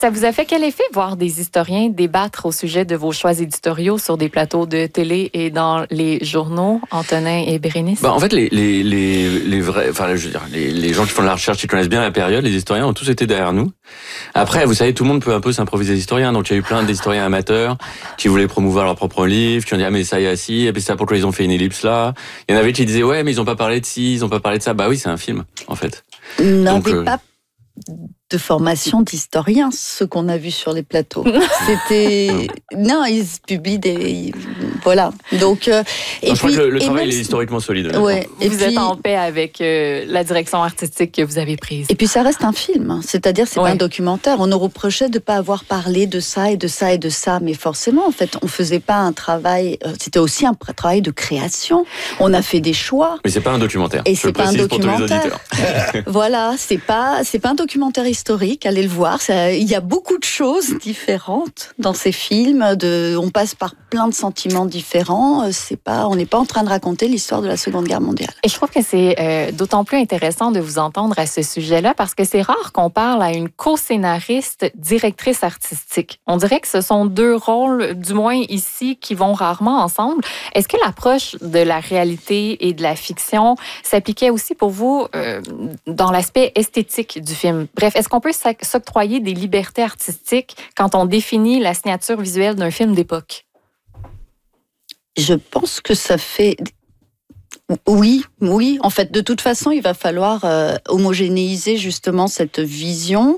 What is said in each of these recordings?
Ça vous a fait quel effet voir des historiens débattre au sujet de vos choix éditoriaux sur des plateaux de télé et dans les journaux, Antonin et Bérénice? En fait, les vrais, enfin, je veux dire, les gens qui font de la recherche, qui connaissent bien la période, les historiens ont tous été derrière nous. Après, vous savez, tout le monde peut un peu s'improviser historien. Donc, il y a eu plein d'historiens amateurs qui voulaient promouvoir leur propre livre, qui ont dit, ah, mais ça y est, si, et puis ça, pourquoi ils ont fait une ellipse là? Il y en avait qui disaient, ouais, mais ils ont pas parlé de ci, ils ont pas parlé de ça. Bah oui, c'est un film, en fait. Ils n'avaient pas de formation d'historien, ce qu'on a vu sur les plateaux. C'était... Non, ils publient des... Voilà. Donc, je crois que le travail il est historiquement solide. Ouais. Et vous êtes en paix avec la direction artistique que vous avez prise. Et puis ça reste un film, c'est-à-dire c'est pas un documentaire. On nous reprochait de pas avoir parlé de ça et de ça et de ça, mais forcément, en fait, on faisait pas un travail... C'était aussi un travail de création. On a fait des choix. Mais c'est pas un documentaire. Et c'est pas un documentaire. Voilà, c'est pas un documentaire historique, allez le voir. Il y a beaucoup de choses différentes dans ces films. On passe par plein de sentiments différents. On n'est pas en train de raconter l'histoire de la Seconde Guerre mondiale. Et je trouve que c'est d'autant plus intéressant de vous entendre à ce sujet-là parce que c'est rare qu'on parle à une co-scénariste, directrice artistique. On dirait que ce sont deux rôles, du moins ici, qui vont rarement ensemble. Est-ce que l'approche de la réalité et de la fiction s'appliquait aussi pour vous dans l'aspect esthétique du film? Bref, est-ce qu'on peut s'octroyer des libertés artistiques quand on définit la signature visuelle d'un film d'époque? Je pense que ça fait... Oui. En fait, de toute façon, il va falloir homogénéiser justement cette vision.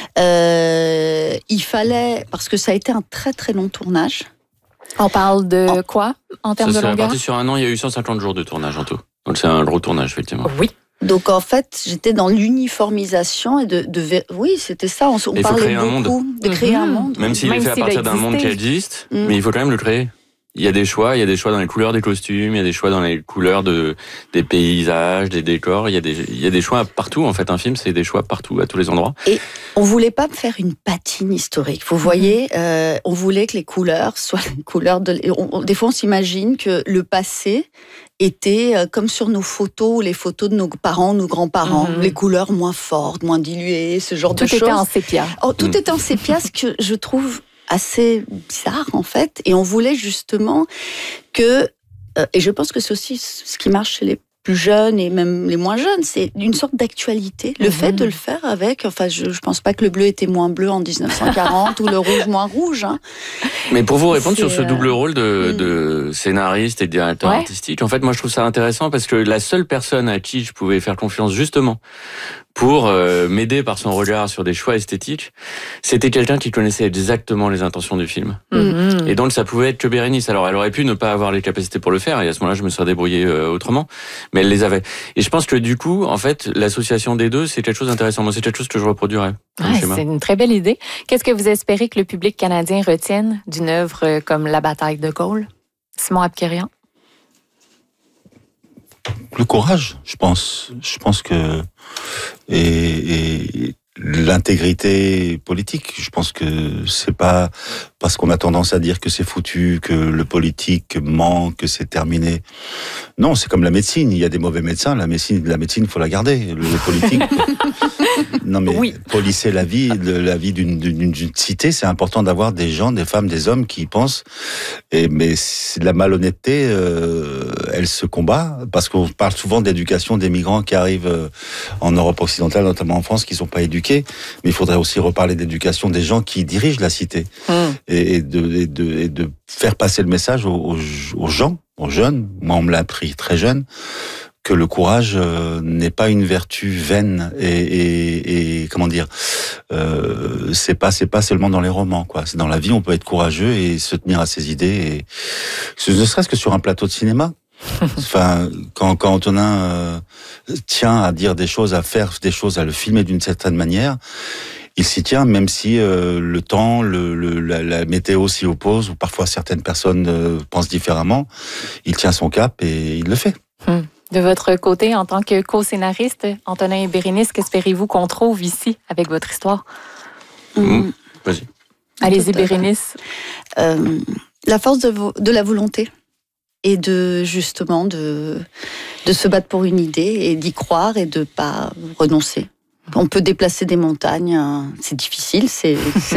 Il fallait... Parce que ça a été un très très long tournage. On parle de quoi en termes de longueur? C'est parti sur un an, il y a eu 150 jours de tournage en tout. Donc c'est un gros tournage, effectivement. Oui. Donc en fait, j'étais dans l'uniformisation et oui, c'était ça. On parlait beaucoup de créer un monde. Même s'il est fait à partir d'un monde qui existe, mais il faut quand même le créer. Il y a des choix dans les couleurs des costumes, il y a des choix dans les couleurs des paysages, des décors. Il y a des choix partout. En fait, un film, c'est des choix partout, à tous les endroits. Et on voulait pas faire une patine historique. Vous voyez, on voulait que les couleurs soient les couleurs des fois, on s'imagine que le passé était comme sur nos photos, les photos de nos parents, nos grands-parents, les couleurs moins fortes, moins diluées, ce genre de choses. Tout était en sépia. Tout était en sépia, ce que je trouve assez bizarre en fait, et on voulait justement que, et je pense que c'est aussi ce qui marche chez les plus jeunes et même les moins jeunes, c'est une sorte d'actualité. Le fait de le faire avec, enfin je pense pas que le bleu était moins bleu en 1940 ou le rouge moins rouge. Hein. Mais pour vous répondre sur ce double rôle de scénariste et de directeur artistique, en fait moi je trouve ça intéressant parce que la seule personne à qui je pouvais faire confiance justement pour m'aider par son regard sur des choix esthétiques, c'était quelqu'un qui connaissait exactement les intentions du film. Et donc ça pouvait être que Bérénice. Alors elle aurait pu ne pas avoir les capacités pour le faire, et à ce moment-là je me serais débrouillé autrement, mais elle les avait. Et je pense que du coup, en fait, l'association des deux, c'est quelque chose d'intéressant. Moi, c'est quelque chose que je reproduirais. C'est une très belle idée. Qu'est-ce que vous espérez que le public canadien retienne d'une œuvre comme La bataille de Gaulle? Simon Abkerian? Le courage, je pense. Je pense que... Et l'intégrité politique, je pense que c'est pas parce qu'on a tendance à dire que c'est foutu, que le politique manque, que c'est terminé. Non, c'est comme la médecine. Il y a des mauvais médecins. La médecine, il faut la garder. Le politique... Non mais polisser la vie d'une cité, c'est important d'avoir des gens, des femmes, des hommes qui pensent. Mais la malhonnêteté, elle se combat parce qu'on parle souvent d'éducation des migrants qui arrivent en Europe occidentale, notamment en France, qui sont pas éduqués. Mais il faudrait aussi reparler d'éducation des gens qui dirigent la cité et de faire passer le message aux gens, aux jeunes. Moi, on me l'a appris très jeune, que le courage n'est pas une vertu vaine et comment dire, c'est pas seulement dans les romans, quoi. C'est dans la vie, on peut être courageux et se tenir à ses idées, et ne serait-ce que sur un plateau de cinéma. Enfin, quand Antonin tient à dire des choses, à faire des choses, à le filmer d'une certaine manière, il s'y tient, même si le temps, la météo s'y oppose, ou parfois certaines personnes pensent différemment. Il tient son cap et il le fait. De votre côté, en tant que co-scénariste, Antonin et Bérénice, qu'espérez-vous qu'on trouve ici avec votre histoire? Vas-y. Allez-y, Bérénice. La force de la volonté et justement de se battre pour une idée et d'y croire et de pas renoncer. On peut déplacer des montagnes. C'est difficile, c'est